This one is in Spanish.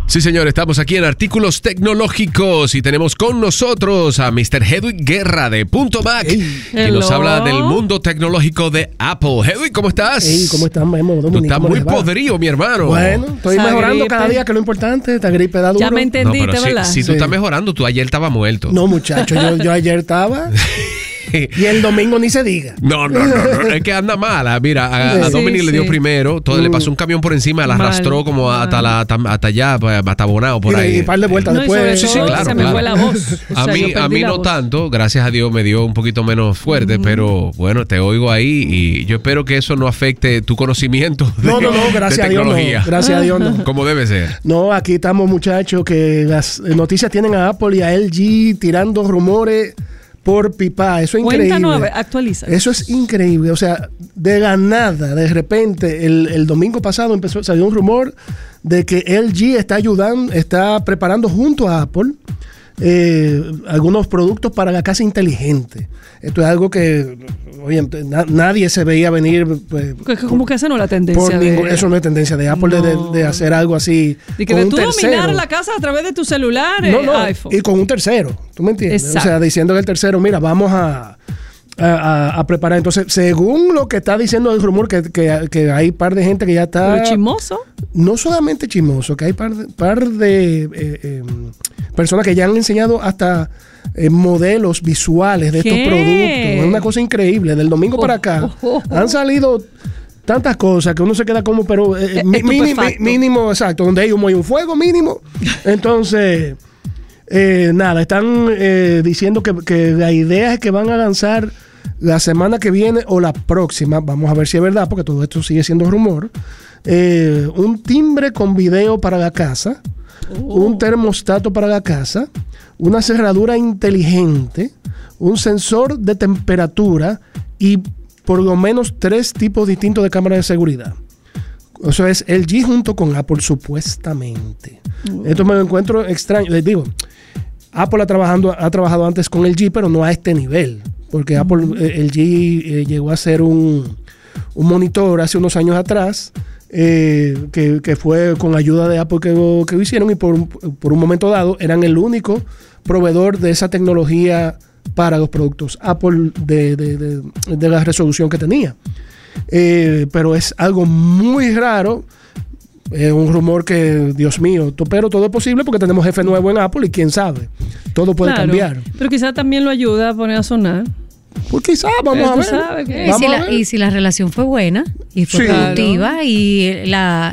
Sí, señor, estamos aquí en Artículos Tecnológicos y tenemos con nosotros a Mr. Hedwig Guerra de Punto Mac, que nos habla del mundo tecnológico de Apple. Hedwig, ¿cómo estás? Hey, ¿cómo estás, Memo? Tú estás muy podrido, mi hermano. Bueno, estoy mejorando cada día, que es lo importante. Esta gripe da duro. Ya me entendiste, ¿verdad? Si tú estás mejorando, tú ayer estabas muerto. No, muchacho, yo ayer estaba... Y el domingo ni se diga. No, es que anda mala. Mira, a Dominic le dio primero, le pasó un camión por encima, la arrastró como hasta allá, hasta Bonao, por ahí. Y un par de vueltas después. Sí, claro. Se me fue la voz. A mí no tanto, gracias a Dios me dio un poquito menos fuerte, pero bueno, te oigo ahí y yo espero que eso no afecte tu conocimiento de gracias tecnología. A Dios no. Gracias a Dios no. Como debe ser. No, aquí estamos, muchachos, que las noticias tienen a Apple y a LG tirando rumores por pipa. Eso es increíble. Cuéntanos, actualiza. Eso es increíble. O sea, de la nada, de repente, el domingo pasado salió un rumor de que LG está preparando junto a Apple algunos productos para la casa inteligente. Esto es algo que, oye, nadie se veía venir. Pues, como que esa no es la tendencia. Eso no es tendencia de Apple, de hacer algo así. Y que tú dominar la casa a través de tu celular, iPhone. Y con un tercero, ¿tú me entiendes? Exacto. O sea, diciendo que el tercero, mira, vamos a preparar. Entonces, según lo que está diciendo el rumor, que hay par de gente que ya está... ¿Pero chismoso? No solamente chismoso, que hay par de personas que ya han enseñado hasta modelos visuales de estos productos. Es una cosa increíble. Del domingo para acá han salido tantas cosas que uno se queda como, pero mínimo, exacto, donde hay humo y un fuego mínimo. Entonces... nada, están diciendo que la idea es que van a lanzar la semana que viene o la próxima, vamos a ver si es verdad, porque todo esto sigue siendo rumor, un timbre con video para la casa, un termostato para la casa, una cerradura inteligente, un sensor de temperatura y por lo menos 3 tipos distintos de cámaras de seguridad. Eso es LG junto con Apple, supuestamente. Esto me lo encuentro extraño. Les digo, Apple ha trabajado antes con LG, pero no a este nivel. Porque LG llegó a hacer un monitor hace unos años atrás, que fue con ayuda de Apple que lo hicieron, y por un momento dado eran el único proveedor de esa tecnología para los productos Apple de la resolución que tenía. Pero es algo muy raro. Un rumor que, Dios mío, pero todo es posible porque tenemos jefe nuevo en Apple y quién sabe, todo puede cambiar. Pero quizás también lo ayuda a poner a sonar. Pues quizás, vamos a ver. Y si la relación fue buena y fue productiva y